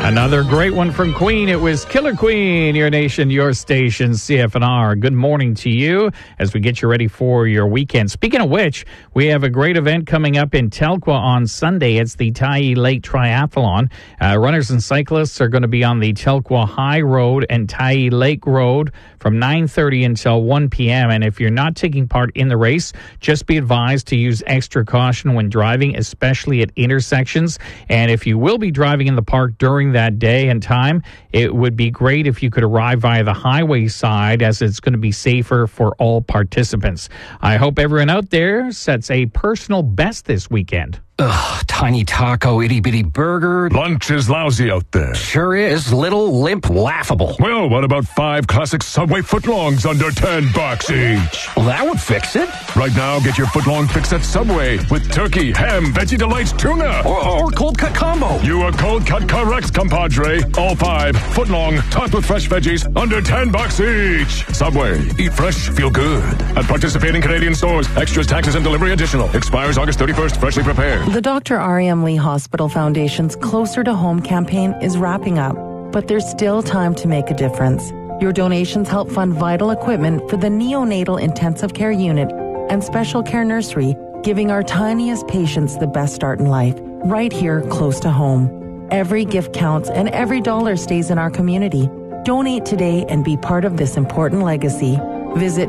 Another great one from Queen. It was Killer Queen, your nation, your station, CFNR. Good morning to you as we get you ready for your weekend. Speaking of which, we have a great event coming up in Telkwa on Sunday. It's the Tyee Lake Triathlon. Runners and cyclists are going to be on the Telkwa High Road and Tyee Lake Road from 9:30 until 1 p.m. And if you're not taking part in the race, just be advised to use extra caution when driving, especially at intersections. And if you will be driving in the park during that day and time, it would be great if you could arrive via the highway side, as it's going to be safer for all participants. I hope everyone out there sets a personal best this weekend. Ugh, tiny taco, itty-bitty burger. Lunch is lousy out there. Sure is. Little, limp, laughable. Well, what about 5 classic Subway footlongs under $10 each? Well, that would fix it. Right now, get your footlong fix at Subway with turkey, ham, Veggie Delights, tuna. Or cold cut combo. You are cold cut correct, compadre. All 5 footlong, topped with fresh veggies, under $10 each. Subway. Eat fresh, feel good. At participating Canadian stores. Extras, taxes, and delivery additional. Expires August 31st. Freshly prepared. The Dr. R.M. Lee Hospital Foundation's Closer to Home campaign is wrapping up, but there's still time to make a difference. Your donations help fund vital equipment for the neonatal intensive care unit and special care nursery, giving our tiniest patients the best start in life, right here close to home. Every gift counts and every dollar stays in our community. Donate today and be part of this important legacy. Visit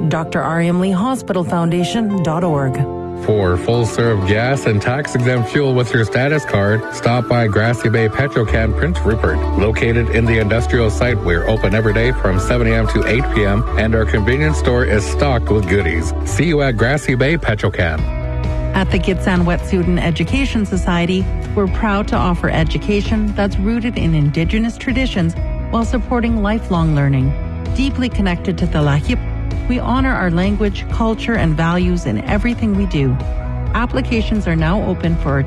drrmleehospitalfoundation.org. For full-serve gas and tax-exempt fuel with your status card, stop by Grassy Bay Petrocan Prince Rupert. Located in the industrial site, we're open every day from 7 a.m. to 8 p.m., and our convenience store is stocked with goodies. See you at Grassy Bay Petrocan. At the Gitsan Wet'suwet'en Education Society, we're proud to offer education that's rooted in Indigenous traditions while supporting lifelong learning. Deeply connected to the Lahip, we honor our language, culture, and values in everything we do. Applications are now open for our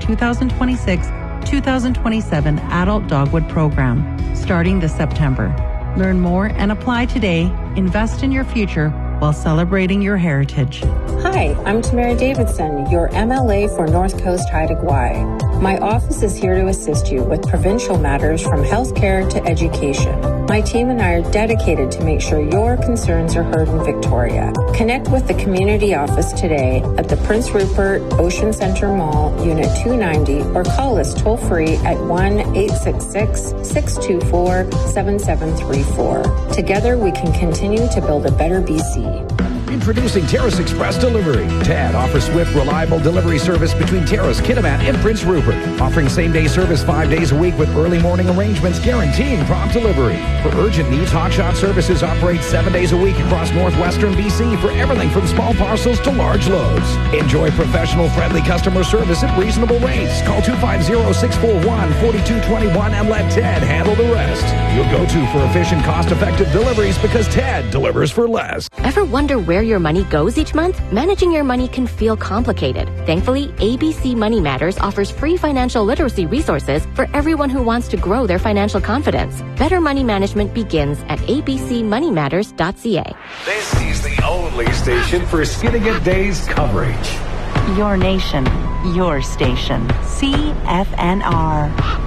2026-2027 Adult Dogwood Program, starting this September. Learn more and apply today. Invest in your future while celebrating your heritage. Hi, I'm Tamara Davidson, your MLA for North Coast Haida Gwaii. My office is here to assist you with provincial matters from healthcare to education. My team and I are dedicated to make sure your concerns are heard in Victoria. Connect with the community office today at the Prince Rupert Ocean Centre Mall, Unit 290, or call us toll-free at 1-866-624-7734. Together, we can continue to build a better BC. Introducing Terrace Express Delivery. TAD offers swift, reliable delivery service between Terrace, Kitimat, and Prince Rupert. Offering same-day service 5 days a week with early morning arrangements guaranteeing prompt delivery. For urgent needs, Hotshot Services operates 7 days a week across northwestern BC for everything from small parcels to large loads. Enjoy professional, friendly customer service at reasonable rates. Call 250-641-4221 and let TAD handle the rest. You'll go to for efficient, cost-effective deliveries because TAD delivers for less. Ever wonder where your money goes each month? Managing your money can feel complicated. Thankfully, ABC Money Matters offers free financial literacy resources for everyone who wants to grow their financial confidence. Better money management begins at abcmoneymatters.ca. This is the only station for Skinnigat Days coverage. Your nation, your station. CFNR.